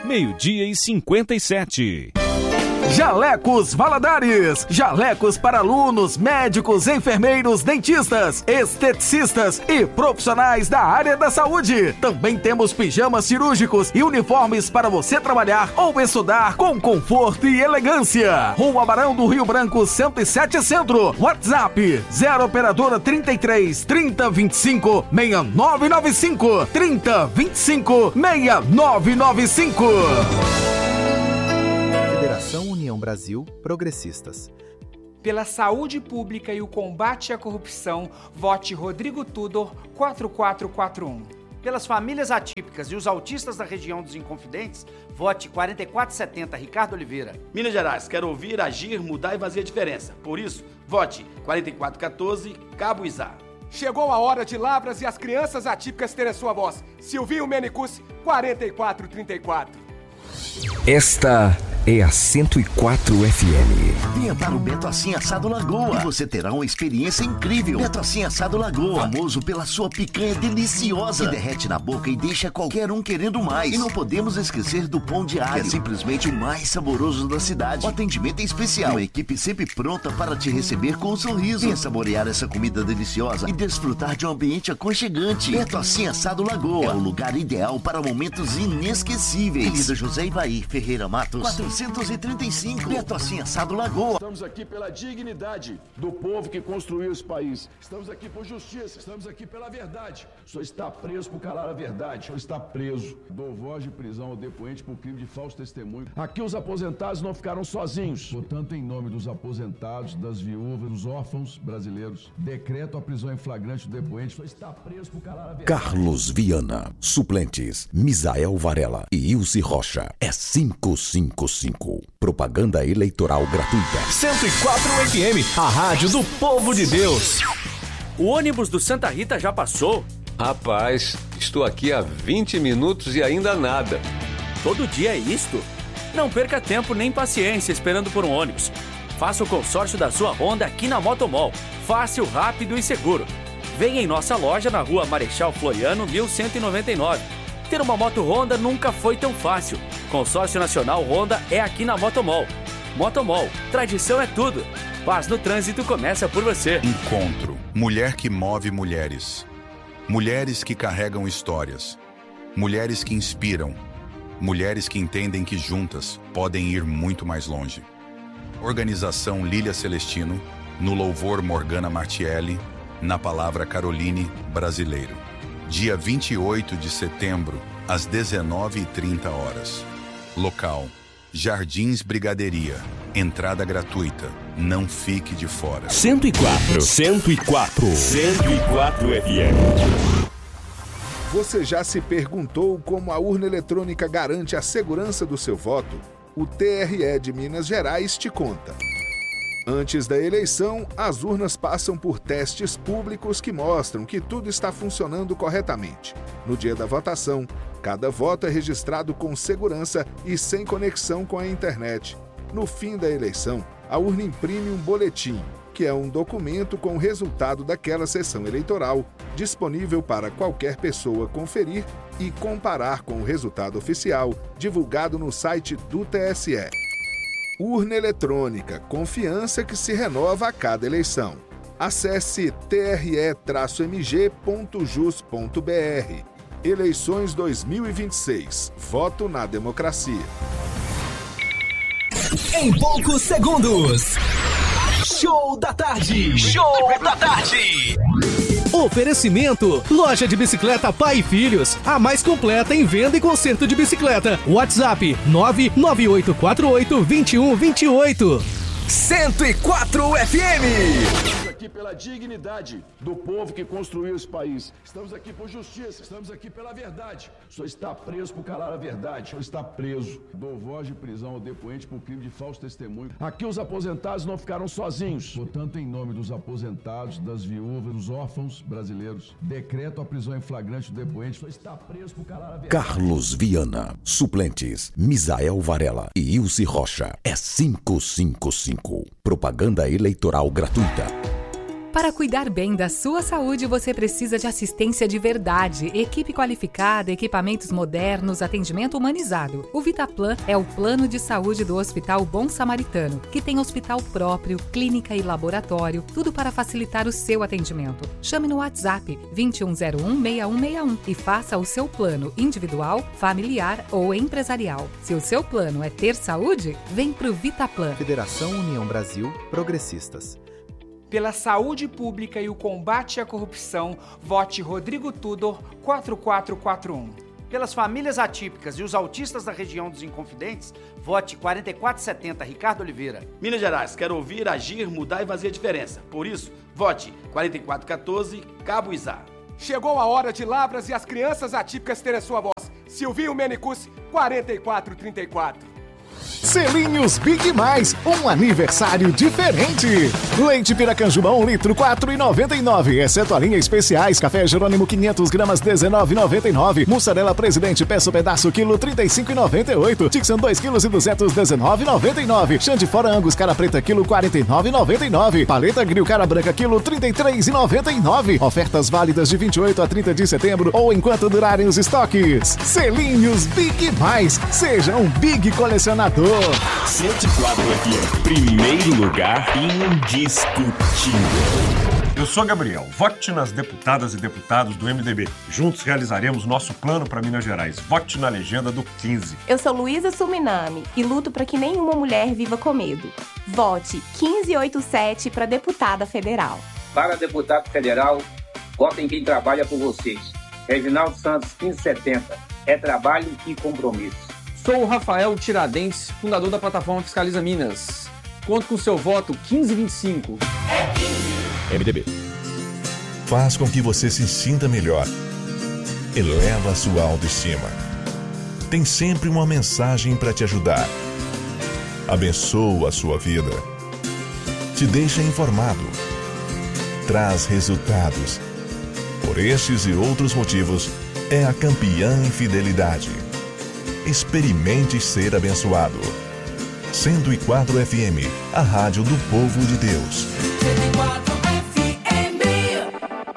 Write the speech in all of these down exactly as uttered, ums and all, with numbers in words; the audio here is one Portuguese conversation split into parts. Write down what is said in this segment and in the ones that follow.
meio-dia e cinquenta e sete. Jalecos Valadares, jalecos para alunos, médicos, enfermeiros, dentistas, esteticistas e profissionais da área da saúde. Também temos pijamas cirúrgicos e uniformes para você trabalhar ou estudar com conforto e elegância. Rua Barão do Rio Branco, cento e sete Centro. WhatsApp zero operadora trinta e três, trinta, vinte e cinco, seis nove nove cinco, trinta, vinte e cinco, seis nove nove cinco. Federação União Brasil Progressistas. Pela saúde pública e o combate à corrupção, vote Rodrigo Tudor quatro quatro quatro um. Pelas famílias atípicas e os autistas da região dos Inconfidentes, vote quarenta e quatro setenta Ricardo Oliveira. Minas Gerais, quer ouvir, agir, mudar e fazer a diferença. Por isso, vote quarenta e quatro quatorze Cabo Izá. Chegou a hora de Lavras e as crianças atípicas terem sua voz. Silvinho Menicus, quarenta e quatro trinta e quatro. Esta é a cento e quatro F M. Venha para o Beto Assim Assado Lagoa e você terá uma experiência incrível. Beto Assim Assado Lagoa, famoso pela sua picanha deliciosa, que derrete na boca e deixa qualquer um querendo mais. E não podemos esquecer do pão de alho, que é simplesmente o mais saboroso da cidade. O atendimento é especial, uma equipe sempre pronta para te receber com um sorriso. Venha saborear essa comida deliciosa e desfrutar de um ambiente aconchegante. Beto Assim Assado Lagoa é o lugar ideal para momentos inesquecíveis. Avenida José Ivaí Ferreira Matos, quatrocentos e trinta e cinco, Beto Assim Assado Lagoa. Estamos aqui pela dignidade do povo que construiu esse país. Estamos aqui por justiça, estamos aqui pela verdade. O senhor está preso por calar a verdade. O senhor está preso. Dou voz de prisão ao depoente por crime de falso testemunho. Aqui os aposentados não ficaram sozinhos. Portanto, em nome dos aposentados, das viúvas, dos órfãos brasileiros, decreto a prisão em flagrante do depoente. O senhor está preso por calar a verdade. Carlos Viana, suplentes, Misael Varela e Ilse Rocha. É cinco cinco cinco. Propaganda eleitoral gratuita. cento e quatro F M, a rádio do povo de Deus. O ônibus do Santa Rita já passou? Rapaz, estou aqui há vinte minutos e ainda nada. Todo dia é isto? Não perca tempo nem paciência esperando por um ônibus. Faça o consórcio da sua Honda aqui na Motomol. Fácil, rápido e seguro. Venha em nossa loja na rua Marechal Floriano, mil cento e noventa e nove. Ter uma moto Honda nunca foi tão fácil. Consórcio Nacional Honda é aqui na Motomol. Motomol, tradição é tudo. Paz no trânsito começa por você. Encontro. Mulher que move mulheres. Mulheres que carregam histórias. Mulheres que inspiram. Mulheres que entendem que juntas podem ir muito mais longe. Organização Lília Celestino. No louvor Morgana Martielli. Na palavra Caroline Brasileiro. Dia vinte e oito de setembro, às dezenove e trinta horas. Local: Jardins Brigaderia. Entrada gratuita. Não fique de fora. cento e quatro. cento e quatro. cento e quatro F M. Você já se perguntou como a urna eletrônica garante a segurança do seu voto? O T R E de Minas Gerais te conta. Antes da eleição, as urnas passam por testes públicos que mostram que tudo está funcionando corretamente. No dia da votação, cada voto é registrado com segurança e sem conexão com a internet. No fim da eleição, a urna imprime um boletim, que é um documento com o resultado daquela sessão eleitoral, disponível para qualquer pessoa conferir e comparar com o resultado oficial divulgado no site do T S E. Urna eletrônica, confiança que se renova a cada eleição. Acesse t r e m g ponto jus ponto b r. Eleições dois mil e vinte e seis. Voto na democracia. Em poucos segundos. Show da tarde. Show da tarde. Oferecimento: Loja de Bicicleta Pai e Filhos, a mais completa em venda e conserto de bicicleta. WhatsApp nove nove oito quatro oito, dois um dois oito. cento e quatro F M. Estamos aqui pela dignidade do povo que construiu esse país. Estamos aqui por justiça, estamos aqui pela verdade. O senhor está preso por calar a verdade. O senhor está preso. Dou voz de prisão ao depoente por crime de falso testemunho. Aqui os aposentados não ficaram sozinhos. Portanto, em nome dos aposentados, das viúvas, dos órfãos brasileiros, decreto a prisão em flagrante do depoente. O senhor está preso por calar a verdade. Carlos Viana, suplentes, Misael Varela e Ilse Rocha. É cinco cinco cinco. Propaganda eleitoral gratuita. Para cuidar bem da sua saúde, você precisa de assistência de verdade, equipe qualificada, equipamentos modernos, atendimento humanizado. O Vitaplan é o plano de saúde do Hospital Bom Samaritano, que tem hospital próprio, clínica e laboratório, tudo para facilitar o seu atendimento. Chame no WhatsApp vinte e um zero um, seis um seis um e faça o seu plano individual, familiar ou empresarial. Se o seu plano é ter saúde, vem pro Vitaplan. Federação União Brasil Progressistas. Pela saúde pública e o combate à corrupção, vote Rodrigo Tudor quatro quatro quatro um. Pelas famílias atípicas e os autistas da região dos Inconfidentes, vote quarenta e quatro setenta Ricardo Oliveira. Minas Gerais, quer ouvir, agir, mudar e fazer a diferença. Por isso, vote quarenta e quatro quatorze Cabo Izar. Chegou a hora de Lavras e as crianças atípicas terem sua voz. Silvinho Menicus, quarenta e quatro trinta e quatro. Selinhos Big Mais, um aniversário diferente. Leite Piracanjuba um litro, quatro reais e noventa e nove centavos, exceto a linha especiais. Café Jerônimo quinhentas gramas, dezenove reais e noventa e nove centavos. Mussarela Presidente Peço Pedaço, quilo, trinta e cinco reais e noventa e oito centavos. Dixon dois quilos e duzentos, dezenove reais e noventa e nove centavos. Xande Fora Angus Cara Preta, quilo, quarenta e nove reais e noventa e nove centavos. Paleta Grill Cara Branca, quilo, trinta e três reais e noventa e nove centavos. Ofertas válidas de vinte e oito a trinta de setembro ou enquanto durarem os estoques. Selinhos Big Mais, seja um Big colecionador. cento e quatro F M, primeiro lugar indiscutível. Eu sou Gabriel, vote nas deputadas e deputados do M D B. Juntos realizaremos nosso plano para Minas Gerais. Vote na legenda do quinze. Eu sou Luísa Suminami e luto para que nenhuma mulher viva com medo. Vote quinze oitenta e sete para deputada federal. Para deputado federal, vote em quem trabalha por vocês. Reginaldo Santos, quinze setenta. É trabalho e compromisso. Sou o Rafael Tiradentes, fundador da plataforma Fiscaliza Minas. Conto com seu voto quinze vinte e cinco. M D B. Faz com que você se sinta melhor. Eleva a sua autoestima. Tem sempre uma mensagem para te ajudar. Abençoa a sua vida. Te deixa informado. Traz resultados. Por estes e outros motivos, é a campeã em fidelidade. Experimente ser abençoado. cento e quatro F M, a rádio do povo de Deus. cento e quatro F M.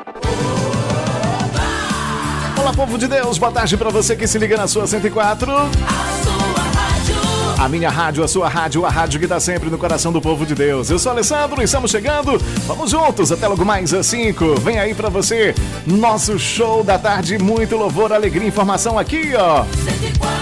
Olá, povo de Deus, boa tarde pra você que se liga na sua cento e quatro. A sua rádio. A minha rádio, a sua rádio, a rádio que tá sempre no coração do povo de Deus. Eu sou Alessandro e estamos chegando. Vamos juntos até logo mais às cinco. Vem aí pra você, nosso show da tarde, muito louvor, alegria e informação aqui, ó.